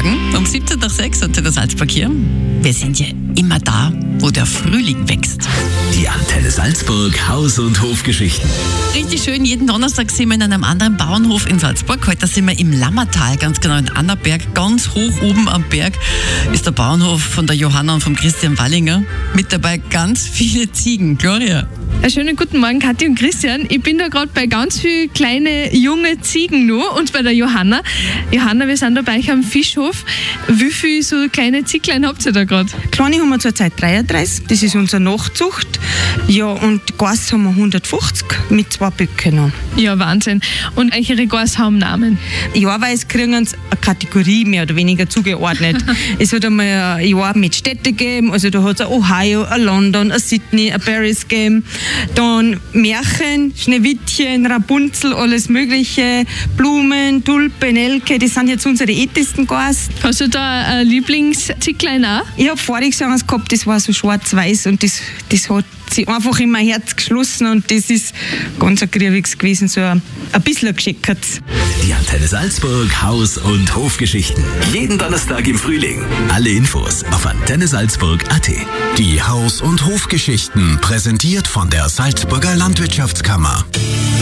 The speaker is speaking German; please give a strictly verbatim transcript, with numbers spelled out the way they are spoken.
Morgen um siebzehn nach sechs und der Salzburg hier. Wir sind ja immer da, wo der Frühling wächst. Die Antenne Salzburg Haus- und Hofgeschichten. Richtig schön, jeden Donnerstag sind wir in einem anderen Bauernhof in Salzburg. Heute sind wir im Lammertal, ganz genau in Annaberg. Ganz hoch oben am Berg ist der Bauernhof von der Johanna und vom Christian Wallinger. Mit dabei ganz viele Ziegen. Gloria. Einen schönen guten Morgen, Kathi und Christian. Ich bin da gerade bei ganz vielen kleine, junge Ziegen nur und bei der Johanna. Johanna, wir sind da bei euch am Fischhof. Wie viele so kleine Zieglein habt ihr da gerade? Kleine haben wir zurzeit dreiunddreißig, das ist unsere Nachzucht. Ja, und Geiß haben wir hundertfünfzig mit zwei Böcken noch. Ja, Wahnsinn. Und eure Geiß haben Namen? Jahrweise kriegen uns eine Kategorie mehr oder weniger zugeordnet. Es hat einmal ein Jahr mit Städte gegeben, also da hat es ein Ohio, ein London, ein Sydney, ein Paris gegeben. Dann Märchen, Schneewittchen, Rapunzel, alles mögliche, Blumen, Tulpen, Elke, das sind jetzt unsere ältesten Geiß. Hast du da ein Lieblingszieglein auch? Ich habe voriges Jahr eins gehabt, das war so schwarz-weiß und das, das hat sich einfach in mein Herz geschlossen und das ist ganz ein grieviges gewesen, so ein, ein bisschen geschickert. Die Antenne Salzburg Haus- und Hofgeschichten. Jeden Donnerstag im Frühling. Alle Infos auf antenne salzburg punkt a t. Die Haus- und Hofgeschichten präsentiert von der Salzburger Landwirtschaftskammer.